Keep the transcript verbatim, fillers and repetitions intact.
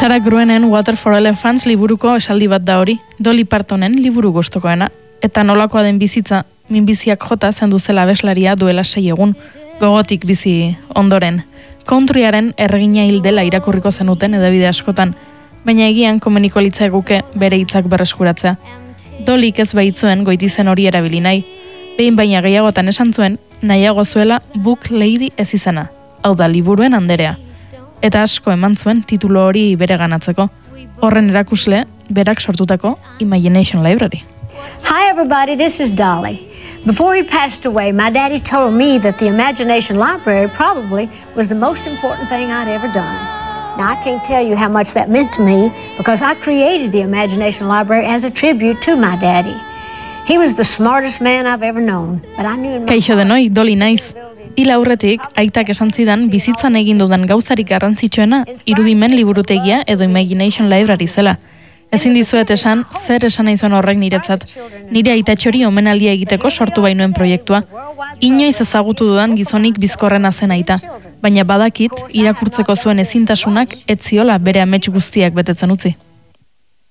Sarah Gruenen Water for Elephants liburuko esaldi bat da hori, Dolly Partonen liburu gustokoena, eta nolakoa den bizitza, minbiziak jota zendu zela abeslaria duela sei egun, gogotik bizi ondoren. Countryaren erregina hil dela irakurriko zenuten edabide askotan, baina egian komeniko litzaiguke bere hitzak berreskuratzea. Dolik ez baitzuen goitizen hori erabili nahi, behin baina gehiagotan esan zuen, nahiago zuela Book Lady ez izena, hau da liburuen anderea. Eta asko eman zuen titulu hori bere ganatzeko. Horren erakusle, berak sortutako Imagination Library. Hi everybody, this is Dolly. Before he passed away, my daddy told me that the Imagination Library probably was the most important thing I'd ever done. Now, I can't tell you how much that meant to me because I created the Imagination Library as a tribute to my daddy. He was the smartest man I've ever known, but I knew in my Kaixo denoi, Dolly naiz. Hil aurretik, aitak esan zidan bizitzan egin dudan gauzarik garrantzitsuena irudimen liburutegia edo Imagination Library zela. Ezin dizuet esan, zer esan nahi zuen horrek niretzat. Nire aitatxori omenaldia egiteko sortu bainuen proiektua. Inoiz ezagutu dudan gizonik bizkorrena zen aita, baina badakit irakurtzeko zuen ezintasunak ez ziola bere amets guztiak betetzen utzi.